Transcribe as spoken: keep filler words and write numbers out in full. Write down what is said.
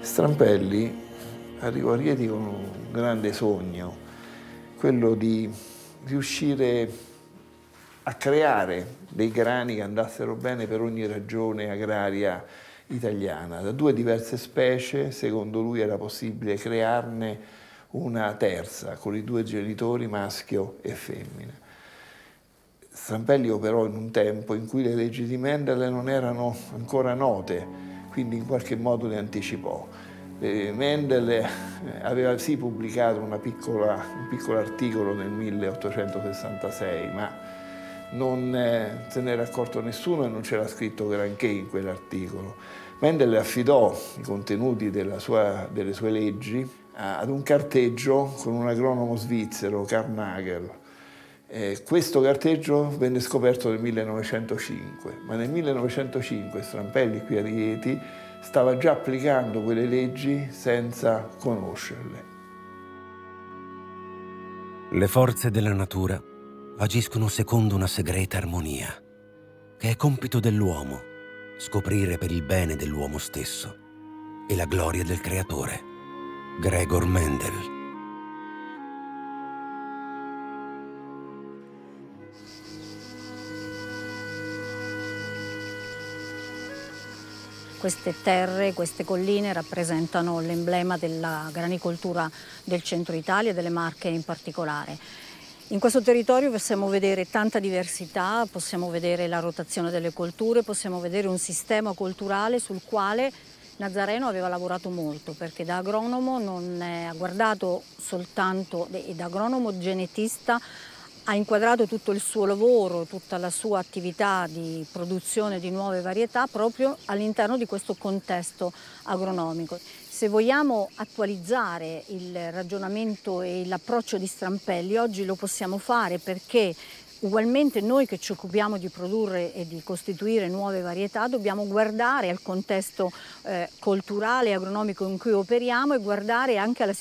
Strampelli arrivò a Rieti con un grande sogno, quello di riuscire a creare dei grani che andassero bene per ogni regione agraria italiana. Da due diverse specie, secondo lui era possibile crearne una terza, con i due genitori, maschio e femmina. Strampelli operò in un tempo in cui le leggi di Mendel non erano ancora note, quindi in qualche modo le anticipò. Mendel aveva sì pubblicato una piccola, un piccolo articolo nel milleottocentosessantasei, ma non eh, se n'era accorto nessuno e non c'era scritto granché in quell'articolo. Mendel affidò i contenuti della sua, delle sue leggi ad un carteggio con un agronomo svizzero, Karl Nagel. Eh, questo carteggio venne scoperto nel millenovecentocinque, ma nel millenovecentocinque Strampelli qui a Rieti stava già applicando quelle leggi senza conoscerle. Le forze della natura agiscono secondo una segreta armonia, che è compito dell'uomo scoprire per il bene dell'uomo stesso e la gloria del creatore. Gregor Mendel. Queste terre, queste colline rappresentano l'emblema della granicoltura del centro Italia e delle Marche in particolare. In questo territorio possiamo vedere tanta diversità, possiamo vedere la rotazione delle colture, possiamo vedere un sistema culturale sul quale Nazareno aveva lavorato molto, perché da agronomo non ha guardato soltanto, e da agronomo genetista ha inquadrato tutto il suo lavoro, tutta la sua attività di produzione di nuove varietà proprio all'interno di questo contesto agronomico. Se vogliamo attualizzare il ragionamento e l'approccio di Strampelli, oggi lo possiamo fare perché ugualmente noi che ci occupiamo di produrre e di costituire nuove varietà dobbiamo guardare al contesto eh, culturale e agronomico in cui operiamo e guardare anche alla situazione